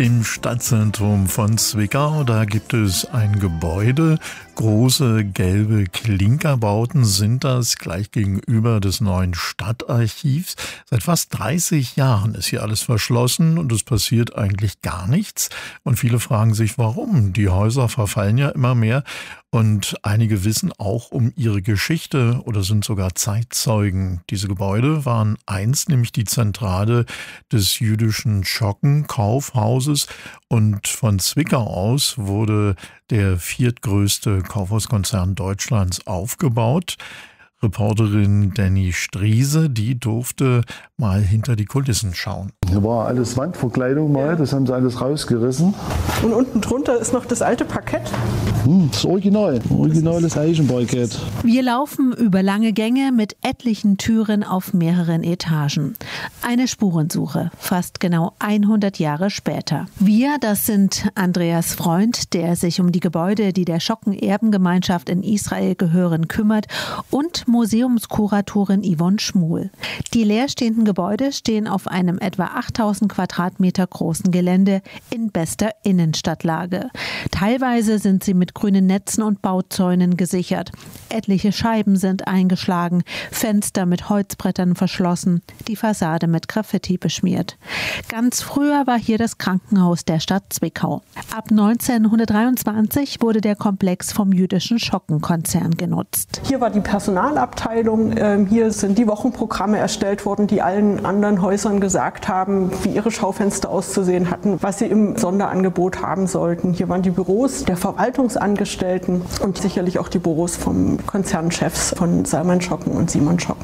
Im Stadtzentrum von Zwickau, da gibt es ein Gebäude. Große gelbe Klinkerbauten sind das, gleich gegenüber des neuen Stadtarchivs. Seit fast 30 Jahren ist hier alles verschlossen und es passiert eigentlich gar nichts. Und viele fragen sich, warum? Die Häuser verfallen ja immer mehr. Und einige wissen auch um ihre Geschichte oder sind sogar Zeitzeugen. Diese Gebäude waren einst nämlich die Zentrale des jüdischen Schocken-Kaufhauses und von Zwickau aus wurde der viertgrößte Kaufhauskonzern Deutschlands aufgebaut. Reporterin Danny Striese, die durfte mal hinter die Kulissen schauen. Hier war alles Wandverkleidung mal, das haben sie alles rausgerissen. Und unten drunter ist noch das alte Parkett. Das originales Eichenparkett. Wir laufen über lange Gänge mit etlichen Türen auf mehreren Etagen. Eine Spurensuche, fast genau 100 Jahre später. Wir, das sind Andreas Freund, der sich um die Gebäude, die der Schocken-Erbengemeinschaft in Israel gehören, kümmert, und Museumskuratorin Yvonne Schmuhl. Die leerstehenden Gebäude stehen auf einem etwa 8000 Quadratmeter großen Gelände in bester Innenstadtlage. Teilweise sind sie mit grünen Netzen und Bauzäunen gesichert. Etliche Scheiben sind eingeschlagen, Fenster mit Holzbrettern verschlossen, die Fassade mit Graffiti beschmiert. Ganz früher war hier das Krankenhaus der Stadt Zwickau. Ab 1923 wurde der Komplex vom jüdischen Schockenkonzern genutzt. Hier war die Personalabteilung, hier sind die Wochenprogramme erstellt worden, die allen anderen Häusern gesagt haben, wie ihre Schaufenster auszusehen hatten, was sie im Sonderangebot haben sollten. Hier waren die Büros der Verwaltungsangestellten und sicherlich auch die Büros vom Konzernchefs von Salman Schocken und Simon Schocken.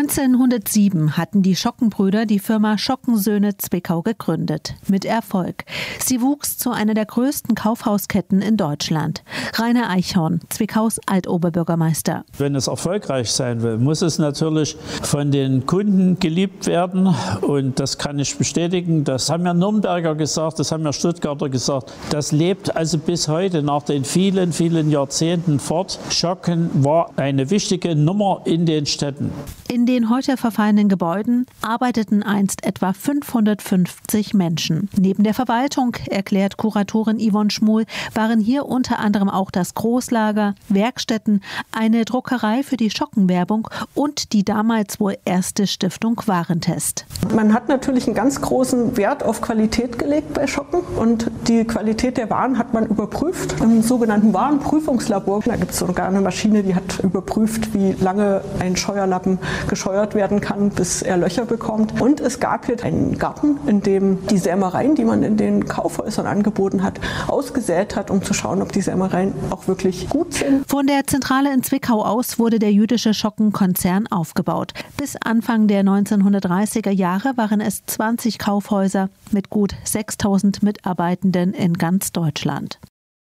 1907 hatten die Schockenbrüder die Firma Schockensöhne Zwickau gegründet. Mit Erfolg. Sie wuchs zu einer der größten Kaufhausketten in Deutschland. Rainer Eichhorn, Zwickaus Altoberbürgermeister. Wenn es erfolgreich sein will, muss es natürlich von den Kunden geliebt werden. Und das kann ich bestätigen. Das haben ja Nürnberger gesagt, das haben ja Stuttgarter gesagt. Das lebt also bis heute nach den vielen, vielen Jahrzehnten fort. Schocken war eine wichtige Nummer in den Städten. In den heute verfallenen Gebäuden arbeiteten einst etwa 550 Menschen. Neben der Verwaltung, erklärt Kuratorin Yvonne Schmuhl, waren hier unter anderem auch das Großlager, Werkstätten, eine Druckerei für die Schockenwerbung und die damals wohl erste Stiftung Warentest. Man hat natürlich einen ganz großen Wert auf Qualität gelegt bei Schocken und die Qualität der Waren hat man überprüft im sogenannten Warenprüfungslabor. Da gibt es sogar eine Maschine, die hat überprüft, wie lange ein Scheuerlappen gescheuert werden kann, bis er Löcher bekommt. Und es gab hier einen Garten, in dem die Sämereien, die man in den Kaufhäusern angeboten hat, ausgesät hat, um zu schauen, ob die Sämereien auch wirklich gut sind. Von der Zentrale in Zwickau aus wurde der jüdische Schockenkonzern aufgebaut. Bis Anfang der 1930er Jahre waren es 20 Kaufhäuser mit gut 6000 Mitarbeitenden in ganz Deutschland.